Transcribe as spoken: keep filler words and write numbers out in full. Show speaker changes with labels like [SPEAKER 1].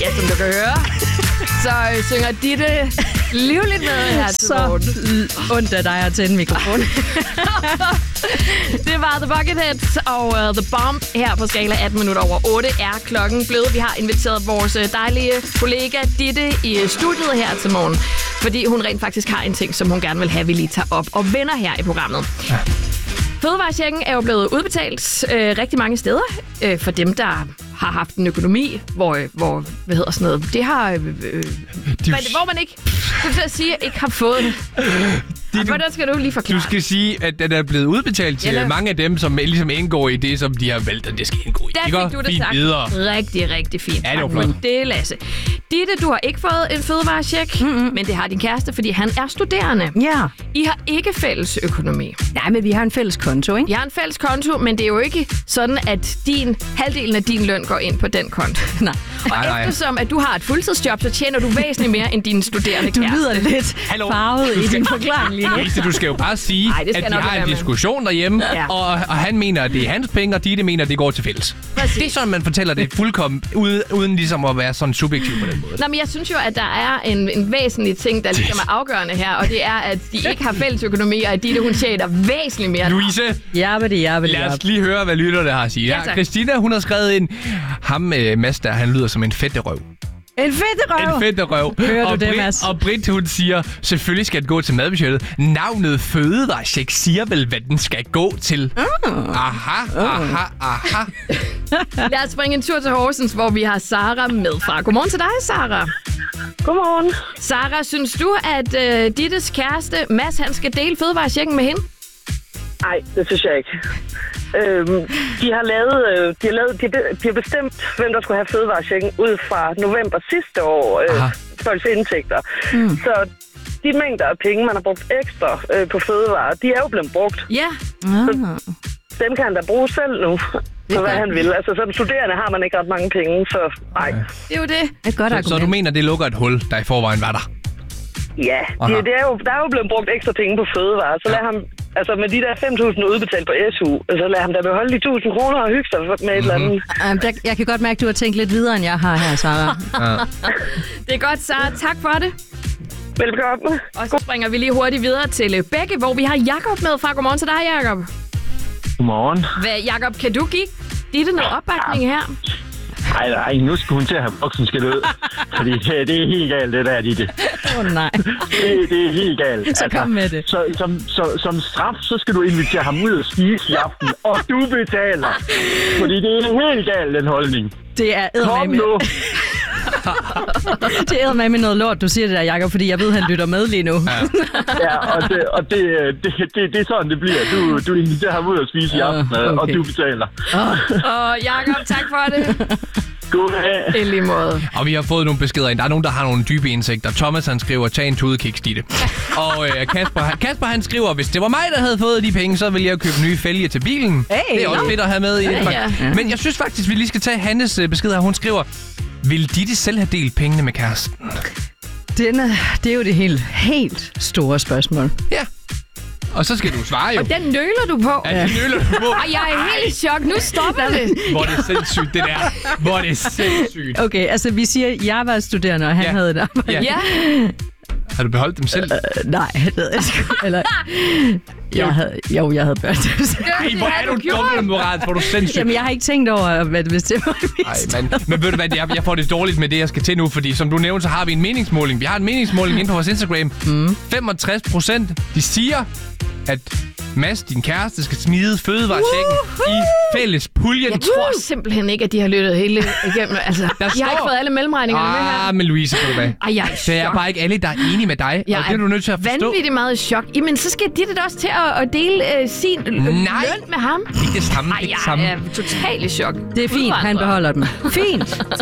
[SPEAKER 1] Ja, som du kan høre, så øh, synger Ditte livligt med her til morgen.
[SPEAKER 2] Så ondt af dig at tænde mikrofonen.
[SPEAKER 1] Det var The Bucketheads og uh, The Bomb her på skala atten minutter over otte er klokken blevet. Vi har inviteret vores dejlige kollega Ditte i studiet her til morgen, fordi hun rent faktisk har en ting, som hun gerne vil have, vi lige tager op og vender her i programmet. Ja. Fødevarechecken er jo blevet udbetalt øh, rigtig mange steder øh, for dem, der har haft en økonomi, hvor, hvor hvad hedder sådan noget, det har, øh, øh, de... hvor man ikke, det vil sige, ikke har fået det. De, du, hvordan skal du lige forklare?
[SPEAKER 3] Du skal sige, at den er blevet udbetalt til ja, mange af dem, som ligesom indgår i det, som de har valgt, at det skal indgå i.
[SPEAKER 1] Der fik du det
[SPEAKER 3] fint
[SPEAKER 1] sagt
[SPEAKER 3] videre.
[SPEAKER 1] rigtig, rigtig fint.
[SPEAKER 3] Ja, det var flot.
[SPEAKER 1] Det er Lasse. Ditte, du har ikke fået en fødevarecheck, mm-hmm. men det har din kæreste, fordi han er studerende.
[SPEAKER 2] Ja.
[SPEAKER 1] I har ikke fælles økonomi.
[SPEAKER 2] Nej, men vi har en fælles konto, ikke?
[SPEAKER 1] Jeg har en fælles konto, men det er jo ikke sådan, at din halvdelen af din løn går ind på den konto.
[SPEAKER 2] Nej.
[SPEAKER 1] Og
[SPEAKER 3] nej, nej.
[SPEAKER 1] eftersom, at du har et fuldtidsjob, så tjener du væsentligt mere end dine studerende kæreste.
[SPEAKER 2] Du lyder lidt
[SPEAKER 3] Hallo.
[SPEAKER 2] farvet i din forklaring lige nu.
[SPEAKER 3] Lise, du skal jo bare sige,
[SPEAKER 1] Ej,
[SPEAKER 3] at de har en diskussion derhjemme,
[SPEAKER 1] ja.
[SPEAKER 3] og, og han mener, at det er hans penge, og Ditte mener, at det går til fælles. Præcis. Det er sådan, man fortæller det fuldkommen, uden, uden ligesom at være sådan subjektiv på den måde.
[SPEAKER 1] Nå, men jeg synes jo, at der er en, en væsentlig ting, der ligesom er afgørende her, og det er, at de ikke har fælles økonomi, og at Ditte, hun tjener væsentligt mere.
[SPEAKER 3] Louise,
[SPEAKER 2] jabbedi, jabbedi,
[SPEAKER 3] lad os lige høre, hvad lytterne har at sige. Ja,
[SPEAKER 1] Ja,
[SPEAKER 3] Christina, hun har skrevet ind, ham øh, Mads der, han lyder som en fedterøv.
[SPEAKER 2] En fedterøv!
[SPEAKER 3] En fedterøv.
[SPEAKER 2] Hører du
[SPEAKER 3] og
[SPEAKER 2] det,
[SPEAKER 3] Brit,
[SPEAKER 2] Mads?
[SPEAKER 3] Og Britt, hun siger, selvfølgelig skal det gå til madbudgettet. Navnet fødevarecheck siger vel, hvad den skal gå til. Mm. Aha, aha, aha.
[SPEAKER 1] Lad os springe en tur til Horsens, hvor vi har Sara med fra. Godmorgen til dig, Sara.
[SPEAKER 4] Godmorgen.
[SPEAKER 1] Sara, synes du, at øh, Dittes kæreste, Mads, han skal dele fødevarechecken med hende?
[SPEAKER 4] Nej, det synes jeg ikke. Øhm, de har lavet, øh, de har lavet, de, de har bestemt, hvem der skulle have fødevarechecken ud fra november sidste år, øh, folks indtægter. Mm. Så de mængder af penge, man har brugt ekstra øh, på fødevarer, de er jo blevet brugt.
[SPEAKER 1] Ja.
[SPEAKER 4] Så dem kan han da bruge selv nu, for hvad han vil. Altså som studerende har man ikke ret mange penge, så nej.
[SPEAKER 1] Det er jo det.
[SPEAKER 2] Et godt
[SPEAKER 3] så,
[SPEAKER 2] argument.
[SPEAKER 3] så du mener, det lukker et hul, der i forvejen var der?
[SPEAKER 4] Ja, det, det er jo, der er jo blevet brugt ekstra penge på fødevarer, så lad ham, altså med de der fem tusind udbetalt på S U, så lad ham da beholde de tusind kroner og hygge sig med mm-hmm. et eller andet.
[SPEAKER 2] Um, der, jeg kan godt mærke, at du har tænkt lidt videre, end jeg har her, Sara.
[SPEAKER 3] Ja.
[SPEAKER 1] Det er godt, Sara. Tak for det.
[SPEAKER 4] Velbekomme.
[SPEAKER 1] Og så springer vi lige hurtigt videre til Begge, hvor vi har Jakob med fra. Godmorgen til dig, Jakob.
[SPEAKER 5] Godmorgen.
[SPEAKER 1] Hvad, Jakob, kan du give Ditte noget opbakning her?
[SPEAKER 5] Nej, nej, nu skal hun til at have voksen skal ud. Fordi det, det er helt galt, det der, Ditte.
[SPEAKER 2] Åh oh, nej.
[SPEAKER 5] Det, det er helt galt.
[SPEAKER 2] Så kom med det.
[SPEAKER 5] Så, som, så, som straf, så skal du invitere ham ud og spise i aften, og du betaler. Fordi det er helt galt, den holdning.
[SPEAKER 2] Det er
[SPEAKER 5] Kom nu.
[SPEAKER 2] Det er med noget lort, du siger det der, Jakob, fordi jeg ved, han lytter med lige nu.
[SPEAKER 3] Ja,
[SPEAKER 5] ja og, det, og det, det, det, det er sådan, det bliver. Du, du inviterer ham ud og spise i aften, uh, okay. og du betaler.
[SPEAKER 1] Åh, oh. oh, Jakob, tak for det.
[SPEAKER 5] God dag.
[SPEAKER 1] I lige måde.
[SPEAKER 3] Og vi har fået nogle beskeder ind. Der er nogen, der har nogle dybe indsigter. Thomas, han skriver, tag en tudekiks, Ditte. Og øh, Kasper, han, Kasper, han skriver, hvis det var mig, der havde fået de penge, så ville jeg købe nye fælge til bilen.
[SPEAKER 2] Hey,
[SPEAKER 3] det er også fedt at have med i det.
[SPEAKER 1] Ja, ja.
[SPEAKER 3] Men jeg synes faktisk, vi lige skal tage Hannes besked her. Hun skriver, vil Ditte selv have delt pengene med kæresten?
[SPEAKER 2] Den er, det er jo det helt, helt store spørgsmål.
[SPEAKER 3] Ja. Og så skal du svare jo.
[SPEAKER 1] Og den nøler du på.
[SPEAKER 3] Ja, den nøler du på.
[SPEAKER 1] Ej, jeg er helt i chok. Nu stopper det.
[SPEAKER 3] Hvor er det sindssygt, det der. Hvor er det sindssygt.
[SPEAKER 2] Okay, altså vi siger, at jeg var studerende, og han
[SPEAKER 3] Ja.
[SPEAKER 2] havde et arbejde.
[SPEAKER 3] Ja.
[SPEAKER 1] Ja.
[SPEAKER 3] Har du beholdt dem selv?
[SPEAKER 2] Uh, nej, det ved jeg sgu. Eller, jeg havde, jo, jeg havde børn.
[SPEAKER 3] Ej, hvor er du dumme moral, hvor er du sindssygt.
[SPEAKER 2] Jamen, jeg har ikke tænkt over, hvad hvis det var
[SPEAKER 3] Nej, men, men ved du hvad, jeg, jeg får det dårligt med det, jeg skal til nu, fordi som du nævnte, så har vi en meningsmåling. Vi har en meningsmåling inde på vores Instagram. Mm. femogtres procent, de siger, at Mads, din kæreste, skal smide fødevarechecken i fælles puljen.
[SPEAKER 1] Jeg tror simpelthen ikke, at de har lyttet hele igennem. Altså,
[SPEAKER 3] Der
[SPEAKER 1] jeg
[SPEAKER 3] står...
[SPEAKER 1] har ikke fået alle mellemregningerne med her.
[SPEAKER 3] Ah, men Louise, ved du hvad?
[SPEAKER 1] Ej, jeg er
[SPEAKER 3] Så jeg er bare ikke alle, der er enige med dig,
[SPEAKER 1] jeg
[SPEAKER 3] og det er du nødt til at forstå.
[SPEAKER 1] vanvittigt meget i chok. Jamen, så skal Ditte da også til at, at dele øh, sin øh, løn med ham.
[SPEAKER 3] Ikke det samme,
[SPEAKER 1] Ej,
[SPEAKER 3] ikke det
[SPEAKER 1] jeg
[SPEAKER 3] samme.
[SPEAKER 1] er totalt i chok.
[SPEAKER 2] Det er fint, han beholder dem. Fint.